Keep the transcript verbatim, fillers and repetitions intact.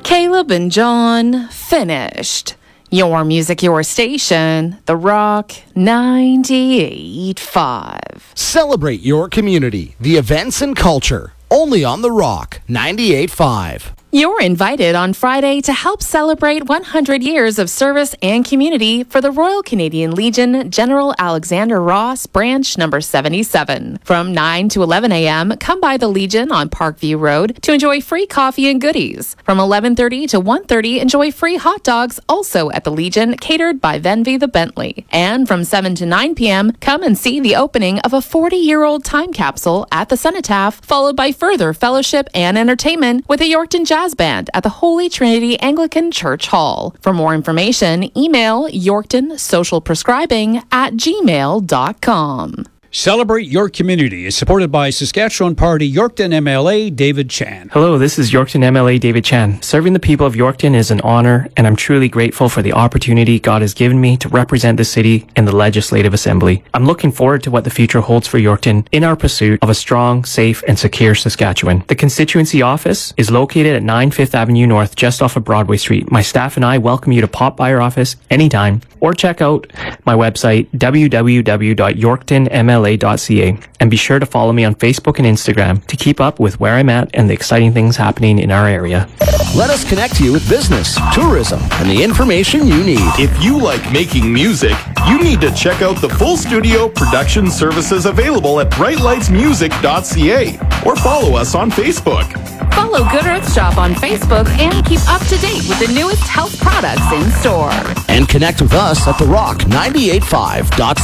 Caleb and John finished. Your music, your station, The Rock ninety-eight point five. Celebrate your community, the events and culture, only on The Rock ninety-eight point five. You're invited on Friday to help celebrate one hundred years of service and community for the Royal Canadian Legion General Alexander Ross Branch number seventy-seven. From nine to eleven a.m., come by the Legion on Parkview Road to enjoy free coffee and goodies. From eleven thirty to one thirty, enjoy free hot dogs also at the Legion, catered by Venvy the Bentley. And from seven to nine p.m., come and see the opening of a forty-year-old time capsule at the Cenotaph, followed by further fellowship and entertainment with the Yorkton Jazz Band at the Holy Trinity Anglican Church Hall. For more information, email yorktonsocialprescribing at gmail dot com. Celebrate Your Community is supported by Saskatchewan Party Yorkton M L A David Chan. Hello, this is Yorkton M L A David Chan. Serving the people of Yorkton is an honor, and I'm truly grateful for the opportunity God has given me to represent the city in the Legislative Assembly. I'm looking forward to what the future holds for Yorkton in our pursuit of a strong, safe, and secure Saskatchewan. The constituency office is located at nine Fifth Avenue North, just off of Broadway Street. My staff and I welcome you to pop by our office anytime, or check out my website, w w w dot yorkton m l a dot c a, and be sure to follow me on Facebook and Instagram to keep up with where I'm at and the exciting things happening in our area. Let us connect you with business, tourism, and the information you need. If you like making music, you need to check out the full studio production services available at bright lights music dot c a or follow us on Facebook. Follow Good Earth Shop on Facebook and keep up to date with the newest health products in store. And connect with us at the rock ninety-eight point five dot